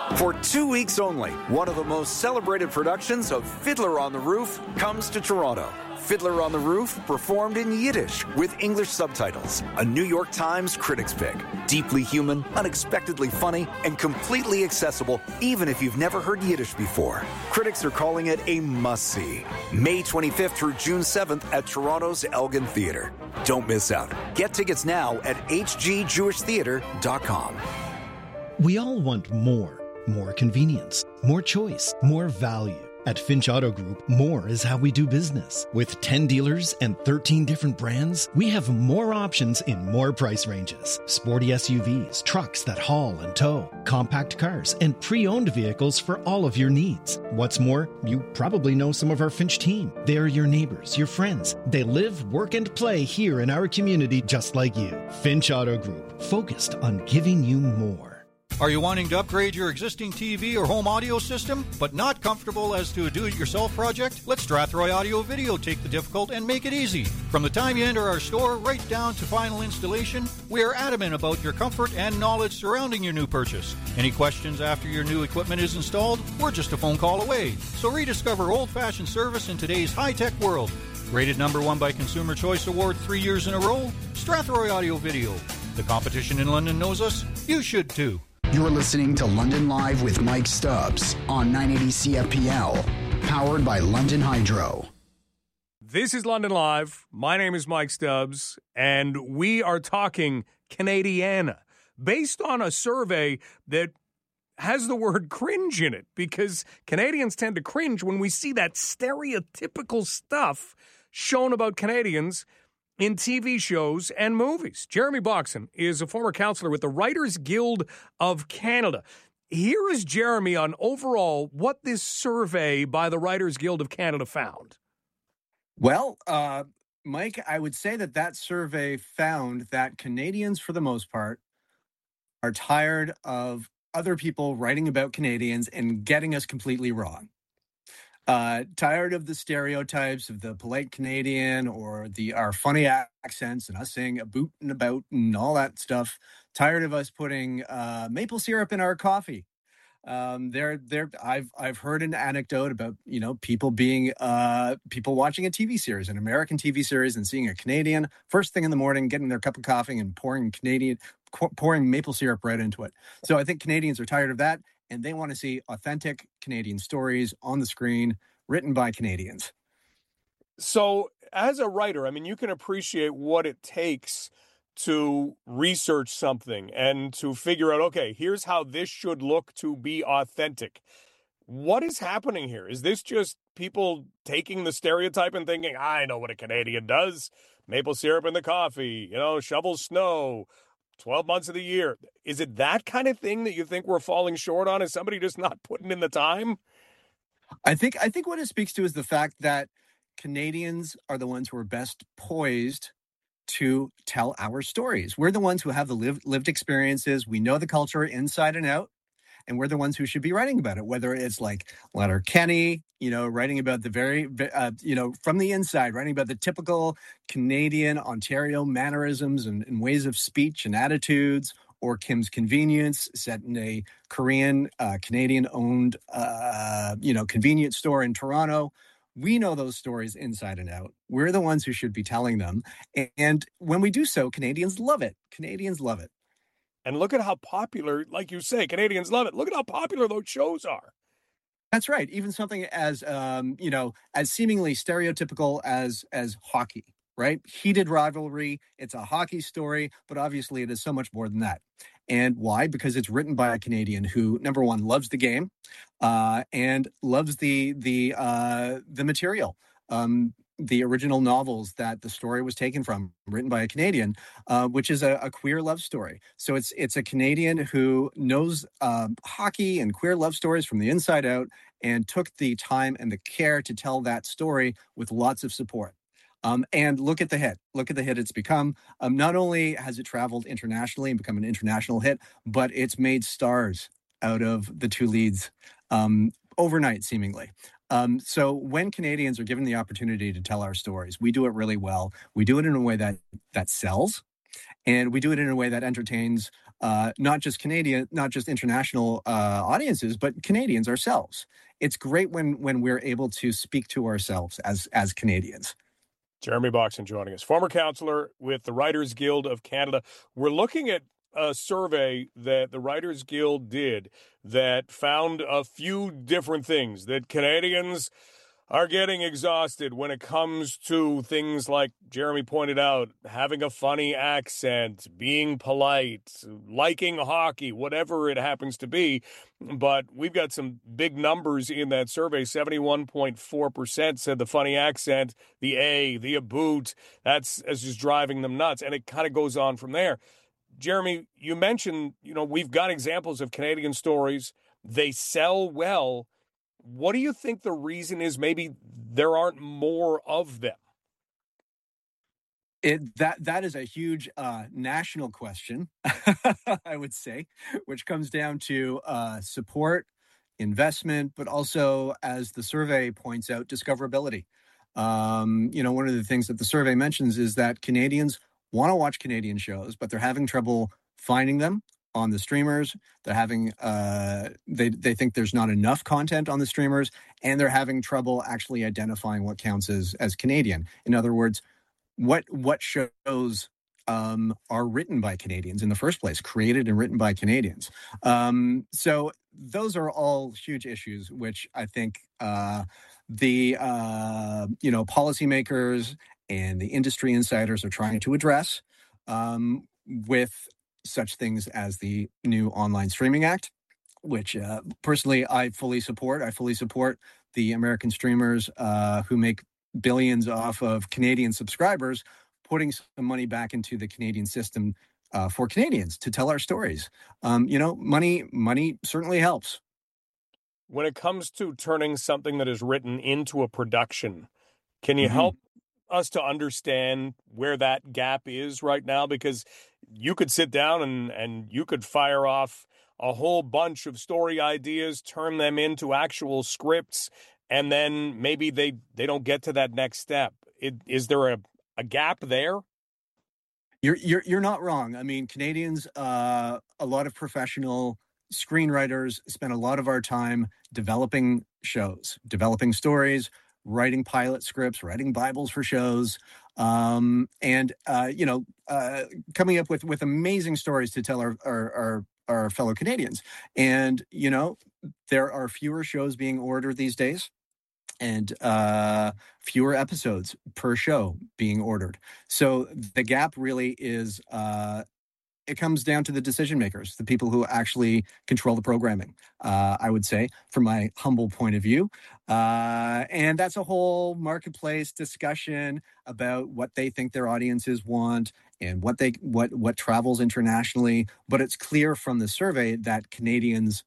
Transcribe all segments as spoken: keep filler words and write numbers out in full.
For two weeks only, one of the most celebrated productions of Fiddler on the Roof comes to Toronto. Fiddler on the Roof, performed in Yiddish with English subtitles. A New York Times critics pick. Deeply human, unexpectedly funny, and completely accessible, even if you've never heard Yiddish before. Critics are calling it a must-see. May twenty-fifth through June seventh at Toronto's Elgin Theatre. Don't miss out. Get tickets now at h g jewish theatre dot com. We all want more. More convenience, more choice, more value. At Finch Auto Group, more is how we do business. With ten dealers and thirteen different brands, we have more options in more price ranges. Sporty S U Vs, trucks that haul and tow, compact cars, and pre-owned vehicles for all of your needs. What's more, you probably know some of our Finch team. They're your neighbors, your friends. They live, work, and play here in our community just like you. Finch Auto Group, focused on giving you more. Are you wanting to upgrade your existing T V or home audio system, but not comfortable as to a do-it-yourself project? Let Strathroy Audio Video take the difficult and make it easy. From the time you enter our store right down to final installation, we are adamant about your comfort and knowledge surrounding your new purchase. Any questions after your new equipment is installed? We're just a phone call away. So rediscover old-fashioned service in today's high-tech world. Rated number one by Consumer Choice Award three years in a row, Strathroy Audio Video. The competition in London knows us. You should too. You're listening to London Live with Mike Stubbs on nine eighty C F P L, powered by London Hydro. This is London Live. My name is Mike Stubbs, and we are talking Canadiana, based on a survey that has the word cringe in it, because Canadians tend to cringe when we see that stereotypical stuff shown about Canadians in T V shows and movies. Jeremy Boxon is a former counselor with the Writers Guild of Canada. Here is Jeremy on overall what this survey by the Writers Guild of Canada found. Well, uh, Mike, I would say that that survey found that Canadians, for the most part, are tired of other people writing about Canadians and getting us completely wrong. Uh, tired of the stereotypes of the polite Canadian or the our funny accents and us saying a boot and about and all that stuff. Tired of us putting uh, maple syrup in our coffee. Um, there, there. I've I've heard an anecdote about you know people being uh, people watching a T V series, an American T V series, and seeing a Canadian first thing in the morning, getting their cup of coffee and pouring Canadian pouring maple syrup right into it. So I think Canadians are tired of that. And they want to see authentic Canadian stories on the screen written by Canadians. So as a writer, I mean, you can appreciate what it takes to research something and to figure out, okay, here's how this should look to be authentic. What is happening here? Is this just people taking the stereotype and thinking, I know what a Canadian does. Maple syrup in the coffee, you know, shovel snow, twelve months of the year. Is it that kind of thing that you think we're falling short on? Is somebody just not putting in the time? I think I think what it speaks to is the fact that Canadians are the ones who are best poised to tell our stories. We're the ones who have the lived, lived experiences. We know the culture inside and out. And we're the ones who should be writing about it, whether it's like Letterkenny, you know, writing about the very, uh, you know, from the inside, writing about the typical Canadian Ontario mannerisms and, and ways of speech and attitudes, or Kim's Convenience, set in a Korean, uh, Canadian-owned, uh, you know, convenience store in Toronto. We know those stories inside and out. We're the ones who should be telling them. And when we do so, Canadians love it. Canadians love it. And look at how popular, like you say, Canadians love it. Look at how popular those shows are. That's right. Even something as, um, you know, as seemingly stereotypical as as hockey, right? Heated rivalry. It's a hockey story, but obviously it is so much more than that. And why? Because it's written by a Canadian who, number one, loves the game uh, and loves the the uh, the material. Um, the original novels that the story was taken from, written by a Canadian, uh, which is a, a queer love story. So it's it's a Canadian who knows um, hockey and queer love stories from the inside out and took the time and the care to tell that story with lots of support. Um, and look at the hit. Look at the hit it's become. Um, not only has it traveled internationally and become an international hit, but it's made stars out of the two leads um, overnight, seemingly. Um, so when Canadians are given the opportunity to tell our stories, we do it really well. We do it in a way that that sells, and we do it in a way that entertains uh, not just Canadian, not just international uh, audiences, but Canadians ourselves. It's great when when we're able to speak to ourselves as as Canadians. Jeremy Boxen joining us, former counselor with the Writers Guild of Canada. We're looking at a survey that the Writers Guild did that found a few different things, that Canadians are getting exhausted when it comes to things like Jeremy pointed out, having a funny accent, being polite, liking hockey, whatever it happens to be. But we've got some big numbers in that survey. seventy-one point four percent said the funny accent, the A, the a boot, that's, that's just driving them nuts. And it kind of goes on from there. Jeremy, you mentioned, you know, we've got examples of Canadian stories. They sell well. What do you think the reason is? Maybe there aren't more of them. It that that is a huge uh, national question, I would say, which comes down to uh, support, investment, but also, as the survey points out, discoverability. Um, you know, one of the things that the survey mentions is that Canadians want to watch Canadian shows, but they're having trouble finding them on the streamers. They're having, uh, they they think there's not enough content on the streamers, and they're having trouble actually identifying what counts as as Canadian. In other words, what what shows um, are written by Canadians in the first place, created and written by Canadians. Um, so those are all huge issues, which I think uh, the uh, you know policymakers and the industry insiders are trying to address um, with such things as the new Online Streaming Act, which uh, personally I fully support. I fully support the American streamers uh, who make billions off of Canadian subscribers, putting some money back into the Canadian system uh, for Canadians to tell our stories. Um, you know, money, money certainly helps. When it comes to turning something that is written into a production, can you mm-hmm. help us to understand where that gap is right now? Because you could sit down and, and you could fire off a whole bunch of story ideas, turn them into actual scripts, and then maybe they, they don't get to that next step. It, is there a, a gap there? You're you're you're not wrong. I mean, Canadians, uh, a lot of professional screenwriters spend a lot of our time developing shows, developing stories, writing pilot scripts, writing Bibles for shows, um, and uh, you know, uh, coming up with with amazing stories to tell our our, our our fellow Canadians. And you know, there are fewer shows being ordered these days, and uh, fewer episodes per show being ordered. So the gap really is, uh, it comes down to the decision makers, the people who actually control the programming, uh, I would say, from my humble point of view. Uh, and that's a whole marketplace discussion about what they think their audiences want and what they what what travels internationally. But it's clear from the survey that Canadians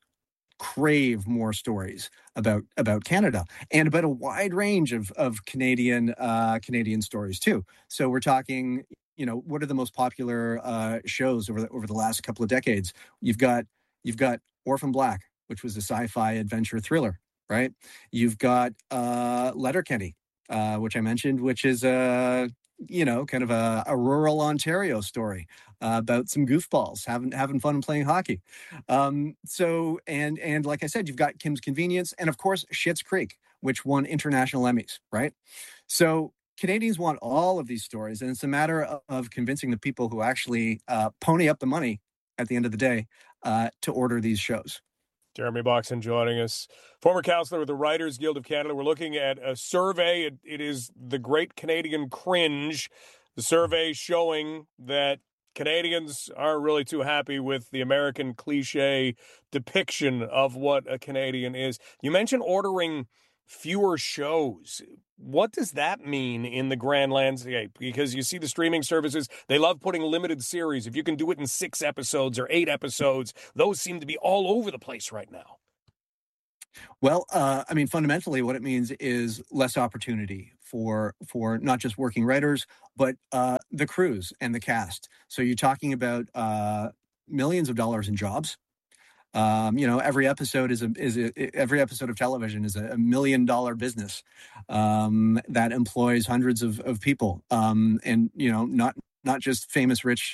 crave more stories about about Canada and about a wide range of of Canadian uh, Canadian stories too. So we're talking, you know, what are the most popular uh, shows over the, over the last couple of decades? You've got you've got Orphan Black, which was a sci-fi adventure thriller, right? You've got uh, Letterkenny, uh, which I mentioned, which is a you know kind of a, a rural Ontario story uh, about some goofballs having having fun and playing hockey. Um, so and and like I said, you've got Kim's Convenience, and of course Schitt's Creek, which won international Emmys, right? So Canadians want all of these stories, and it's a matter of, of convincing the people who actually uh, pony up the money at the end of the day uh, to order these shows. Jeremy Boxen joining us, former counselor with the Writers Guild of Canada. We're looking at a survey. It, it is the Great Canadian Cringe. The survey showing that Canadians aren't really too happy with the American cliche depiction of what a Canadian is. You mentioned ordering fewer shows. What does that mean in the grand landscape? Because you see the streaming services, they love putting limited series. If you can do it in six episodes or eight episodes, those seem to be all over the place right now. Well, uh, I mean, fundamentally, what it means is less opportunity for for not just working writers, but uh, the crews and the cast. So you're talking about uh, millions of dollars in jobs. Um, you know, every episode is a is a, every episode of television is a, a million dollar business um, that employs hundreds of, of people, um, and you know, not not just famous rich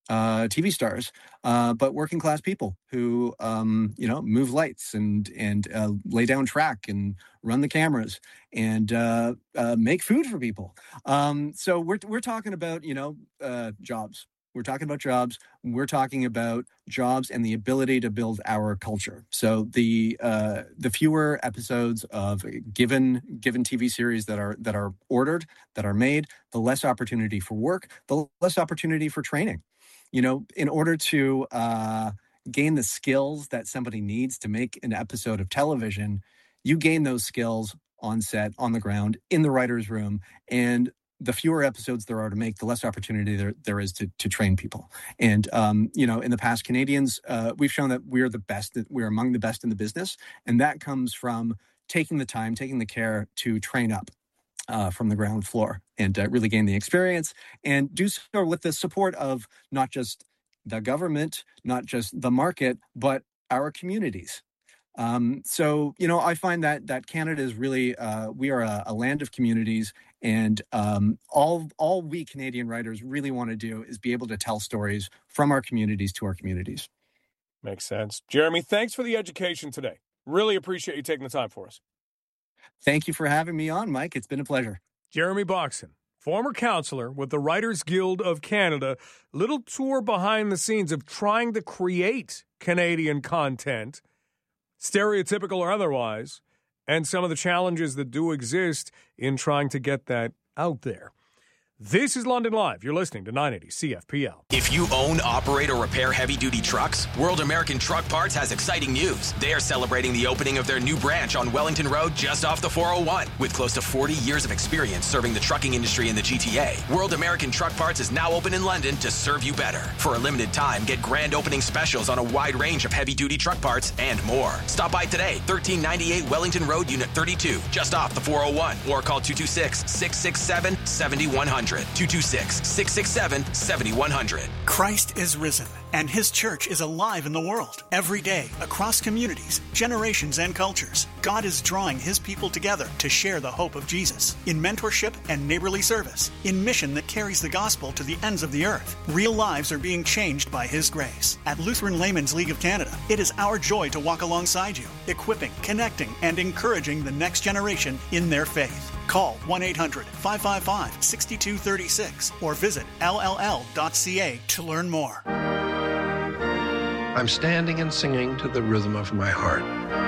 uh, T V stars, uh, but working class people who, um, you know, move lights and and uh, lay down track and run the cameras and uh, uh, make food for people. Um, so we're we're talking about, you know, uh, jobs. We're talking about jobs. We're talking about jobs and the ability to build our culture. So the uh, the fewer episodes of given given T V series that are that are ordered, that are made, the less opportunity for work, the less opportunity for training. You know, in order to uh, gain the skills that somebody needs to make an episode of television, you gain those skills on set, on the ground, in the writer's room, and the fewer episodes there are to make, the less opportunity there, there is to, to train people. And, um, you know, in the past, Canadians, uh, we've shown that we're the best, that we're among the best in the business. And that comes from taking the time, taking the care to train up uh, from the ground floor and uh, really gain the experience and do so with the support of not just the government, not just the market, but our communities. Um, so, you know, I find that that Canada is really, uh, we are a, a land of communities, and um, all all we Canadian writers really want to do is be able to tell stories from our communities to our communities. Makes sense. Jeremy, thanks for the education today. Really appreciate you taking the time for us. Thank you for having me on, Mike. It's been a pleasure. Jeremy Boxon, former counselor with the Writers Guild of Canada, little tour behind the scenes of trying to create Canadian content, stereotypical or otherwise, and some of the challenges that do exist in trying to get that out there. This is London Live. You're listening to nine eighty C F P L. If you own, operate, or repair heavy-duty trucks, World American Truck Parts has exciting news. They are celebrating the opening of their new branch on Wellington Road just off the four oh one. With close to forty years of experience serving the trucking industry in the G T A, World American Truck Parts is now open in London to serve you better. For a limited time, get grand opening specials on a wide range of heavy-duty truck parts and more. Stop by today, thirteen ninety-eight Wellington Road, Unit thirty-two, just off the four oh one, or call two two six, six six seven, seven one zero zero. two two six, six six seven, seven one zero zero. Christ is risen, and his church is alive in the world. Every day, across communities, generations, and cultures, God is drawing his people together to share the hope of Jesus in mentorship and neighborly service, in mission that carries the gospel to the ends of the earth. Real lives are being changed by his grace. At Lutheran Laymen's League of Canada, it is our joy to walk alongside you, equipping, connecting, and encouraging the next generation in their faith. Call one eight hundred, five five five, six two three six or visit L L L dot C A to learn more. I'm standing and singing to the rhythm of my heart.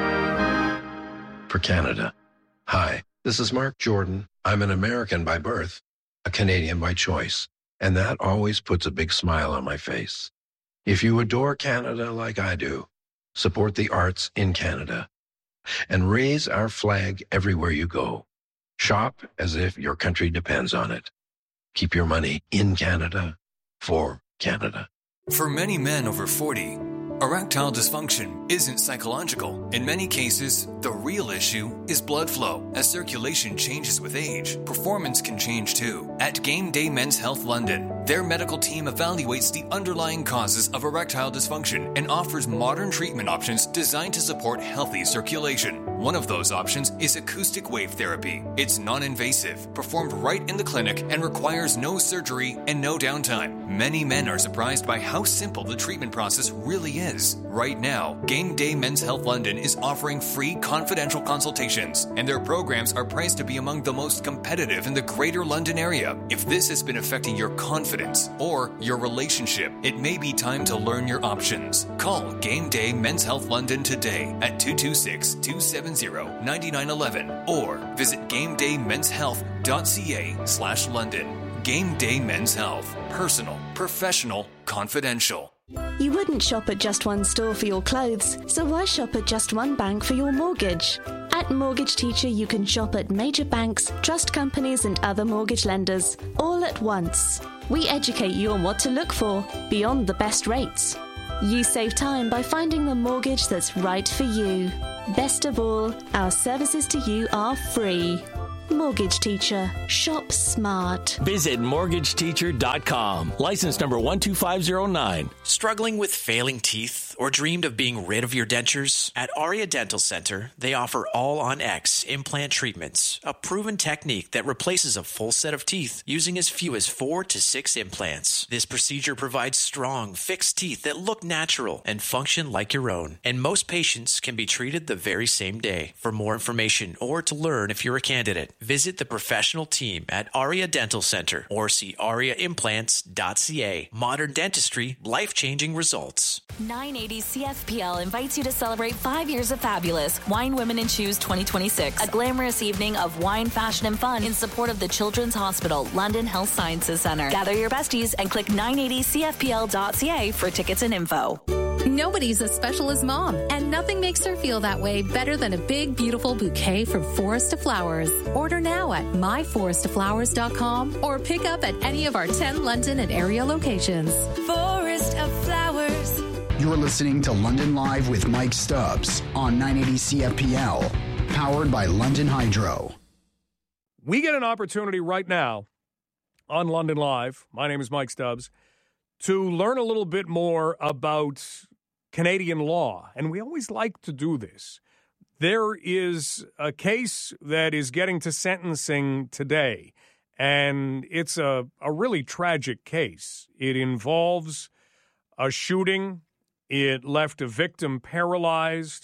For Canada. Hi, this is Mark Jordan. I'm an American by birth, a Canadian by choice, and that always puts a big smile on my face. If you adore Canada like I do, support the arts in Canada and raise our flag everywhere you go. Shop as if your country depends on it. Keep your money in Canada for Canada. For many men over forty, erectile dysfunction isn't psychological. In many cases, the real issue is blood flow. As circulation changes with age, performance can change too. At Game Day Men's Health London, their medical team evaluates the underlying causes of erectile dysfunction and offers modern treatment options designed to support healthy circulation. One of those options is acoustic wave therapy. It's non-invasive, performed right in the clinic, and requires no surgery and no downtime. Many men are surprised by how simple the treatment process really is. Right now, Game Day Men's Health London is offering free confidential consultations, and their programs are priced to be among the most competitive in the Greater London area. If this has been affecting your confidence or your relationship, it may be time to learn your options. Call Game Day Men's Health London today at two two six, two seven zero, nine nine one one or visit game day men's health dot c a slash London. Game Day Men's Health. Personal, professional, confidential. You wouldn't shop at just one store for your clothes, so why shop at just one bank for your mortgage? At Mortgage Teacher, you can shop at major banks, trust companies, and other mortgage lenders, all at once. We educate you on what to look for, beyond the best rates. You save time by finding the mortgage that's right for you. Best of all, our services to you are free. Mortgage Teacher. Shop smart. Visit mortgage teacher dot com. License number one two five zero nine. Struggling with failing teeth or dreamed of being rid of your dentures? At Aria Dental Center, they offer all-on-X implant treatments, a proven technique that replaces a full set of teeth using as few as four to six implants. This procedure provides strong, fixed teeth that look natural and function like your own. And most patients can be treated the very same day. For more information or to learn if you're a candidate, visit the professional team at Aria Dental Center or see aria implants dot c a. Modern dentistry, life-changing results. nine eighty C F P L invites you to celebrate five years of fabulous Wine, Women, and Shoes twenty twenty-six, a glamorous evening of wine, fashion, and fun in support of the Children's Hospital London Health Sciences Centre. Gather your besties and click nine eighty C F P L dot c a for tickets and info. Nobody's as special as Mom, and nothing makes her feel that way better than a big, beautiful bouquet from Forest of Flowers. Order now at my forest of flowers dot com or pick up at any of our ten London and area locations. Forest of Flowers. You're listening to London Live with Mike Stubbs on nine eighty C F P L, powered by London Hydro. We get an opportunity right now on London Live, my name is Mike Stubbs, to learn a little bit more about Canadian law, and we always like to do this. There is a case that is getting to sentencing today, and it's a, a really tragic case. It involves a shooting. It left a victim paralyzed,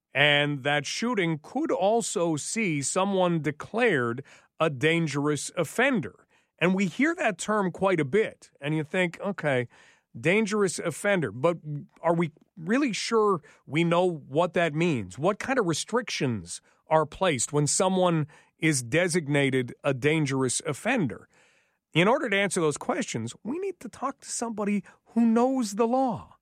and that shooting could also see someone declared a dangerous offender. And we hear that term quite a bit, and you think, okay, dangerous offender, but are we really sure we know what that means? What kind of restrictions are placed when someone is designated a dangerous offender? In order to answer those questions, we need to talk to somebody who knows the law.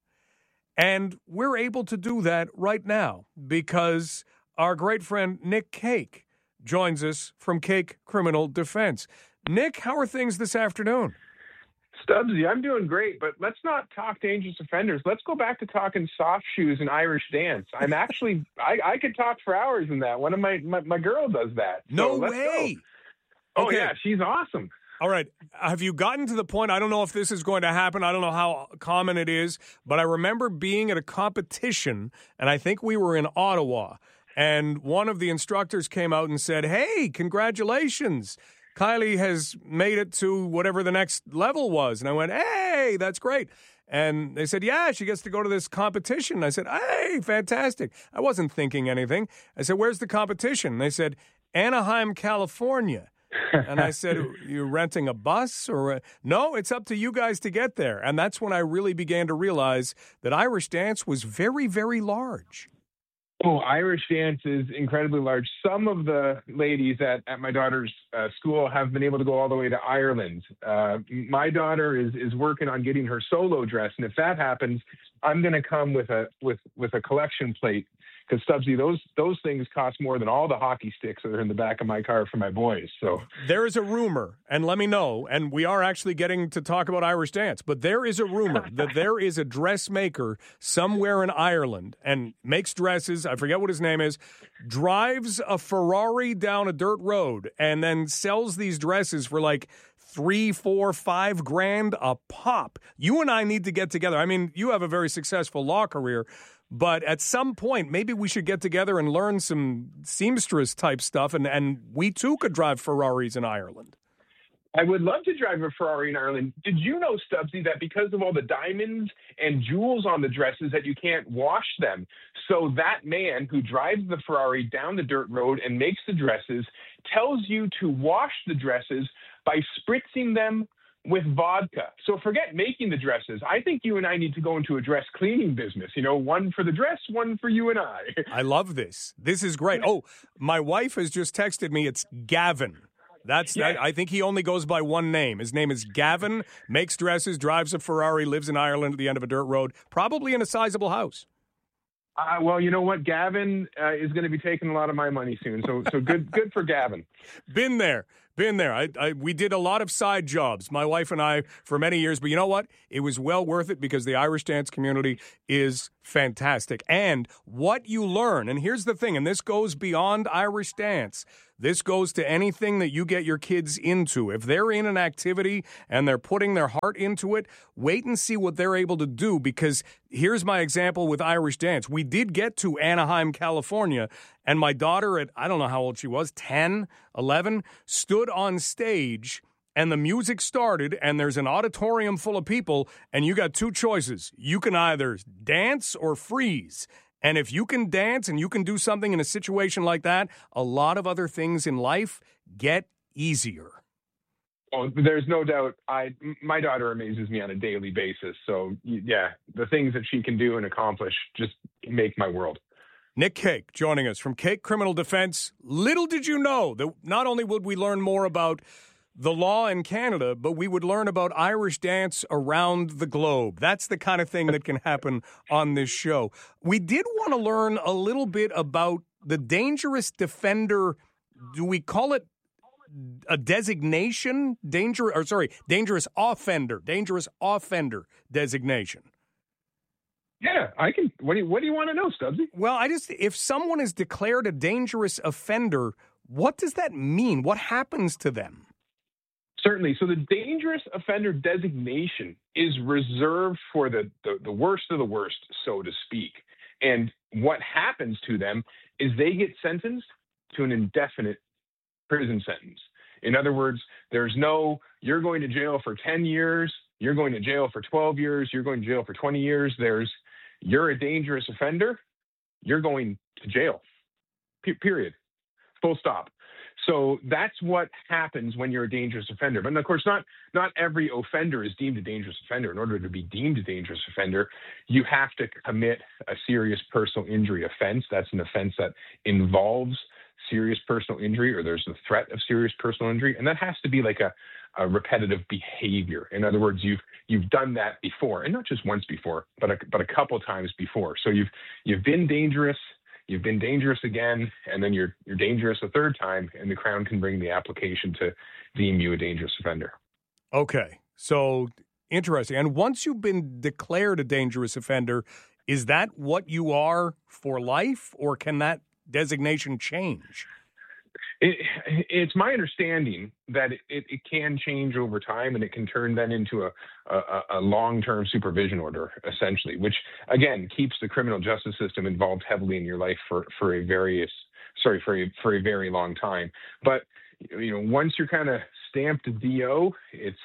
And we're able to do that right now because our great friend Nick Cake joins us from Cake Criminal Defense. Nick, how are things this afternoon? Stubbsy, I'm doing great, but let's not talk dangerous offenders. Let's go back to talking soft shoes and Irish dance. I'm actually, I, I could talk for hours in that. One of my, my, my girl does that. No so way. Oh, Okay. yeah, she's awesome. All right. Have you gotten to the point? I don't know if this is going to happen. I don't know how common it is, but I remember being at a competition, and I think we were in Ottawa, and one of the instructors came out and said, hey, congratulations. Kylie has made it to whatever the next level was. And I went, hey, that's great. And they said, yeah, she gets to go to this competition. I said, hey, fantastic. I wasn't thinking anything. I said, where's the competition? And they said, Anaheim, California. And I said, you're renting a bus or a... No, it's up to you guys to get there. And that's when I really began to realize that Irish dance was very, very large. Oh, Irish dance is incredibly large. Some of the ladies at, at my daughter's uh, school have been able to go all the way to Ireland. Uh, my daughter is is working on getting her solo dress, and if that happens, I'm going to come with a with with a collection plate. Because, Stubbsy, those those things cost more than all the hockey sticks that are in the back of my car for my boys. So there is a rumor, and let me know, and we are actually getting to talk about Irish dance, but there is a rumor that there is a dressmaker somewhere in Ireland and makes dresses, I forget what his name is, drives a Ferrari down a dirt road and then sells these dresses for like three, four, five grand a pop. You and I need to get together. I mean, you have a very successful law career, but at some point, maybe we should get together and learn some seamstress-type stuff, and, and we, too, could drive Ferraris in Ireland. I would love to drive a Ferrari in Ireland. Did you know, Stubbsy, that because of all the diamonds and jewels on the dresses that you can't wash them? So that man who drives the Ferrari down the dirt road and makes the dresses tells you to wash the dresses by spritzing them with vodka. So forget making the dresses. I think you and I need to go into a dress cleaning business. You know, one for the dress, one for you and I. I love this. This is great. Oh, my wife has just texted me. It's Gavin. That's Yeah. that. I think he only goes by one name. His name is Gavin, makes dresses, drives a Ferrari, lives in Ireland at the end of a dirt road, probably in a sizable house. Uh, well, you know what? Gavin uh, is going to be taking a lot of my money soon. So so good good for Gavin. Been there. Been there. I, I, we did a lot of side jobs, my wife and I, for many years. But you know what? It was well worth it because the Irish dance community is fantastic. And what you learn, and here's the thing, and this goes beyond Irish dance. This goes to anything that you get your kids into. If they're in an activity and they're putting their heart into it, wait and see what they're able to do, because here's my example with Irish dance. We did get to Anaheim, California, and my daughter at, I don't know how old she was, ten, eleven, stood on stage and the music started and there's an auditorium full of people and you got two choices. You can either dance or freeze. And if you can dance and you can do something in a situation like that, a lot of other things in life get easier. Oh, there's no doubt. I my daughter amazes me on a daily basis. So, yeah, the things that she can do and accomplish just make my world. Nick Cake joining us from Cake Criminal Defense. Little did you know that not only would we learn more about the law in Canada, but we would learn about Irish dance around the globe. That's the kind of thing that can happen on this show. We did want to learn a little bit about the dangerous defender. Do we call it a designation? Danger, or sorry, dangerous offender, dangerous offender designation. Yeah, I can. What do you, what do you want to know, Stubbsy? Well, I just, if someone is declared a dangerous offender, what does that mean? What happens to them? Certainly. So the dangerous offender designation is reserved for the, the, the worst of the worst, so to speak. And what happens to them is they get sentenced to an indefinite prison sentence. In other words, there's no, you're going to jail for ten years, you're going to jail for twelve years, you're going to jail for twenty years. There's, you're a dangerous offender, you're going to jail, P- period, full stop. So that's what happens when you're a dangerous offender. But of course, not not every offender is deemed a dangerous offender. In order to be deemed a dangerous offender, you have to commit a serious personal injury offense. That's an offense that involves serious personal injury, or there's the threat of serious personal injury, and that has to be like a, a repetitive behavior. In other words, you've you've done that before, and not just once before, but a, but a couple times before. So you've you've been dangerous. You've been dangerous again, and then you're you're dangerous a third time, and the Crown can bring the application to deem you a dangerous offender. Okay, so interesting. And once you've been declared a dangerous offender, is that what you are for life, or can that designation change? It, it's my understanding that it, it, it can change over time, and it can turn then into a, a, a long-term supervision order, essentially, which, again, keeps the criminal justice system involved heavily in your life for, for a various, sorry, for a, for a very long time. But, you know, once you're kind of stamped a D O, it's,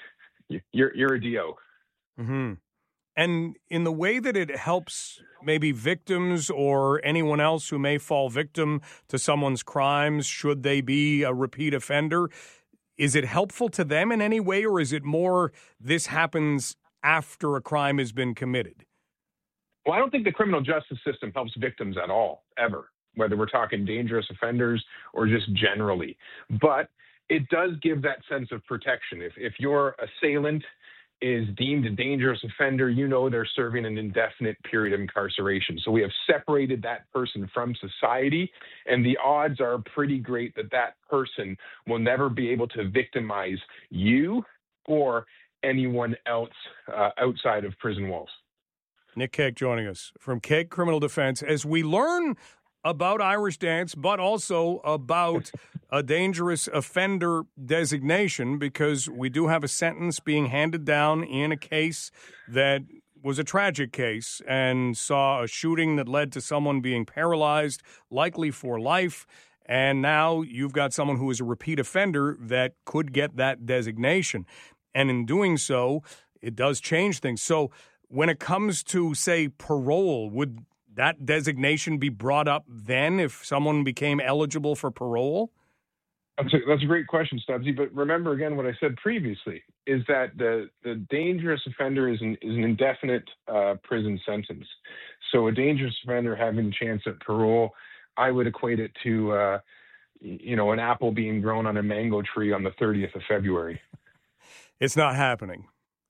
you're, you're a D O. Mm-hmm. And in the way that it helps maybe victims or anyone else who may fall victim to someone's crimes, should they be a repeat offender, is it helpful to them in any way, or is it more this happens after a crime has been committed? Well, I don't think the criminal justice system helps victims at all, ever, whether we're talking dangerous offenders or just generally. But it does give that sense of protection. If, if your assailant is deemed a dangerous offender, you know they're serving an indefinite period of incarceration. So we have separated that person from society, and the odds are pretty great that that person will never be able to victimize you or anyone else uh, outside of prison walls. Nick Cake joining us from Cake Criminal Defense as we learn about Irish dance, but also about a dangerous offender designation, because we do have a sentence being handed down in a case that was a tragic case and saw a shooting that led to someone being paralyzed, likely for life. And now you've got someone who is a repeat offender that could get that designation. And in doing so, it does change things. So when it comes to, say, parole, would that designation be brought up then if someone became eligible for parole? That's a, that's a great question, Stubbsy. But remember, again, what I said previously is that the, the dangerous offender is an, is an indefinite uh, prison sentence. So a dangerous offender having a chance at parole, I would equate it to, uh, you know, an apple being grown on a mango tree on the thirtieth of February. It's not happening.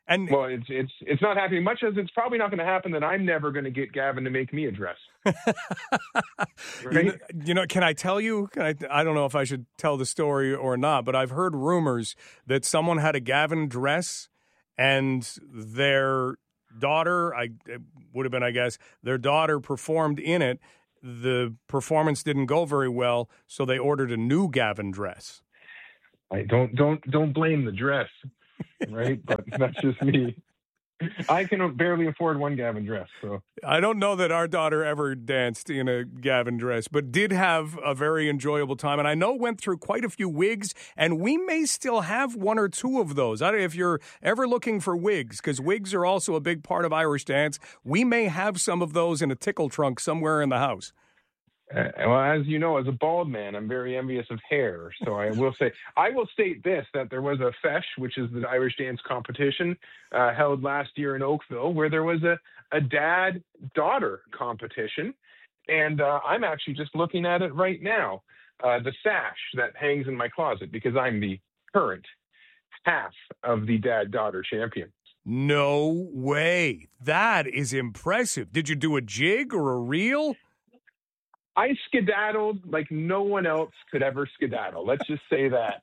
And well, it's it's it's not happening. Much as it's probably not going to happen that I'm never going to get Gavin to make me a dress. Right? You know, you know, can I tell you? Can I, I don't know if I should tell the story or not, but I've heard rumors that someone had a Gavin dress, and their daughter, I it would have been, I guess, their daughter performed in it. The performance didn't go very well, so they ordered a new Gavin dress. I don't don't don't blame the dress. Right, but that's just me. I can barely afford one Gavin dress, so I don't know that our daughter ever danced in a Gavin dress, but did have a very enjoyable time. And I know went through quite a few wigs, and we may still have one or two of those. I don't know if you're ever looking for wigs, because wigs are also a big part of Irish dance. We may have some of those in a tickle trunk somewhere in the house. Uh, well, as you know, as a bald man, I'm very envious of hair. So I will say, I will state this, that there was a Feis, which is the Irish dance competition, uh, held last year in Oakville, where there was a, a dad-daughter competition. And uh, I'm actually just looking at it right now, uh, the sash that hangs in my closet, because I'm the current half of the dad-daughter champion. No way. That is impressive. Did you do a jig or a reel? I skedaddled like no one else could ever skedaddle. Let's just say that.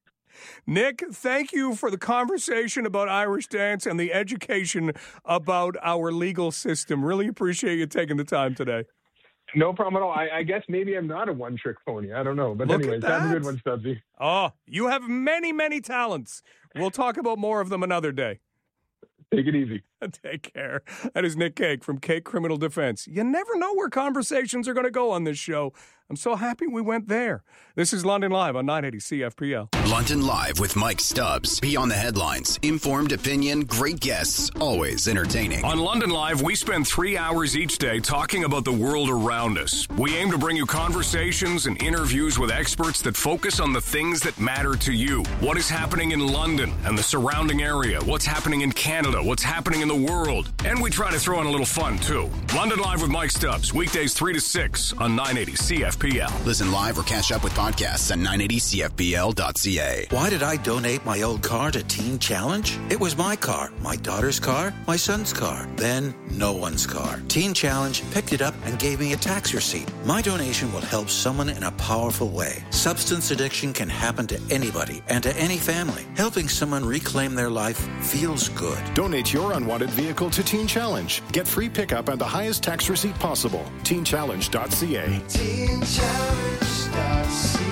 Nick, thank you for the conversation about Irish dance and the education about our legal system. Really appreciate you taking the time today. No problem at all. I, I guess maybe I'm not a one-trick pony. I don't know. But Look anyways, have a good one, Stubbsy. Oh, you have many, many talents. We'll talk about more of them another day. Take it easy. Take care. That is Nick Cake from Cake Criminal Defense. You never know where conversations are going to go on this show. I'm so happy we went there. This is London Live on nine eighty C F P L. London Live with Mike Stubbs. Beyond the headlines, informed opinion, great guests, always entertaining. On London Live, we spend three hours each day talking about the world around us. We aim to bring you conversations and interviews with experts that focus on the things that matter to you. What is happening in London and the surrounding area? What's happening in Canada? What's happening in the world? And we try to throw in a little fun, too. London Live with Mike Stubbs, weekdays three to six on nine eighty C F P L. Listen live or catch up with podcasts at nine eighty C F P L dot C A. Why did I donate my old car to Teen Challenge? It was my car, my daughter's car, my son's car, then no one's car. Teen Challenge picked it up and gave me a tax receipt. My donation will help someone in a powerful way. Substance addiction can happen to anybody and to any family. Helping someone reclaim their life feels good. Donate your unwanted vehicle to Teen Challenge. Get free pickup and the highest tax receipt possible. teen challenge dot C A. Teen Challenge dot C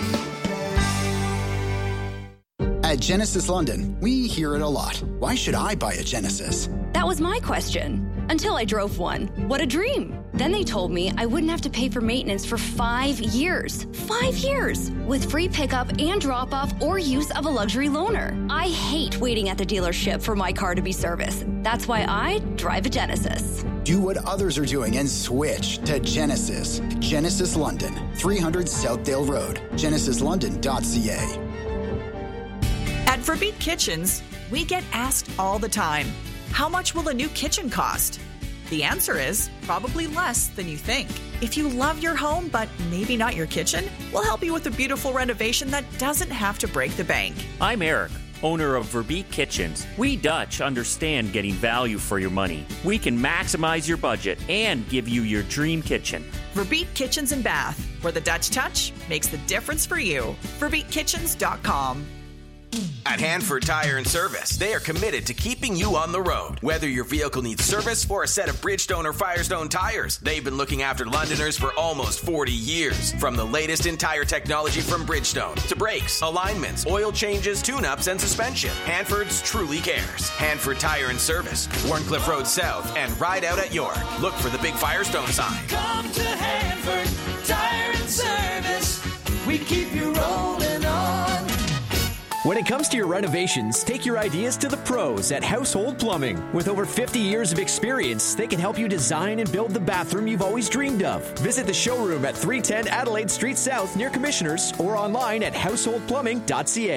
A. At Genesis London, we hear it a lot. Why should I buy a Genesis? That was my question. Until I drove one. What a dream. Then they told me I wouldn't have to pay for maintenance for five years. Five years! With free pickup and drop-off or use of a luxury loaner. I hate waiting at the dealership for my car to be serviced. That's why I drive a Genesis. Do what others are doing and switch to Genesis. Genesis London, three hundred Southdale Road. genesis london dot C A. At Verbeek Kitchens, we get asked all the time, how much will a new kitchen cost? The answer is probably less than you think. If you love your home, but maybe not your kitchen, we'll help you with a beautiful renovation that doesn't have to break the bank. I'm Eric, owner of Verbeek Kitchens. We Dutch understand getting value for your money. We can maximize your budget and give you your dream kitchen. Verbeek Kitchens and Bath, where the Dutch touch makes the difference for you. verbeek kitchens dot com. At Hanford Tire and Service, they are committed to keeping you on the road. Whether your vehicle needs service or a set of Bridgestone or Firestone tires, they've been looking after Londoners for almost forty years. From the latest in tire technology from Bridgestone to brakes, alignments, oil changes, tune-ups, and suspension, Hanford's truly cares. Hanford Tire and Service, Warncliffe Road South, and Ride Out at York. Look for the big Firestone sign. Come to Hanford Tire and Service. We keep you rolling on. When it comes to your renovations, take your ideas to the pros at Household Plumbing. With over fifty years of experience, they can help you design and build the bathroom you've always dreamed of. Visit the showroom at three ten Adelaide Street South near Commissioners or online at household plumbing dot C A.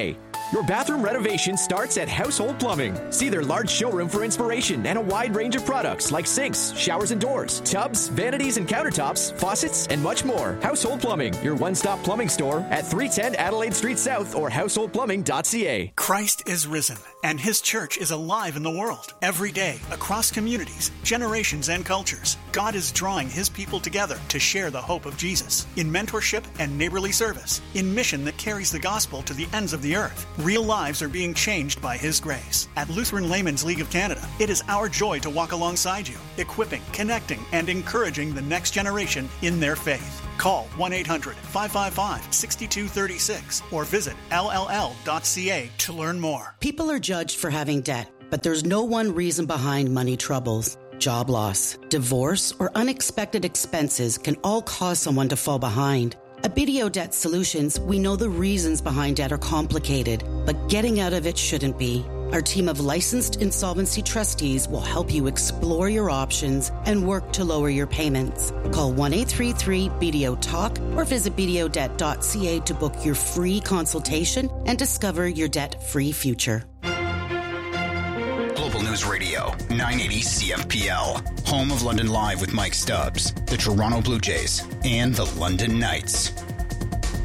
Your bathroom renovation starts at Household Plumbing. See their large showroom for inspiration and a wide range of products like sinks, showers and doors, tubs, vanities and countertops, faucets, and much more. Household Plumbing, your one-stop plumbing store at three ten Adelaide Street South or household plumbing dot c a. Christ is risen, and his church is alive in the world. Every day, across communities, generations, and cultures, God is drawing his people together to share the hope of Jesus in mentorship and neighborly service, in mission that carries the gospel to the ends of the earth. Real lives are being changed by his grace. At Lutheran Laymen's League of Canada, it is our joy to walk alongside you, equipping, connecting, and encouraging the next generation in their faith. Call one eight hundred, five five five, six two three six or visit L L L dot c a to learn more. People are judged for having debt, but there's no one reason behind money troubles. Job loss, divorce, or unexpected expenses can all cause someone to fall behind. At B D O Debt Solutions, we know the reasons behind debt are complicated, but getting out of it shouldn't be. Our team of licensed insolvency trustees will help you explore your options and work to lower your payments. Call one eight three three B D O Talk or visit b d o debt dot c a to book your free consultation and discover your debt-free future. Global News Radio, nine eighty C F P L, home of London Live with Mike Stubbs, the Toronto Blue Jays, and the London Knights.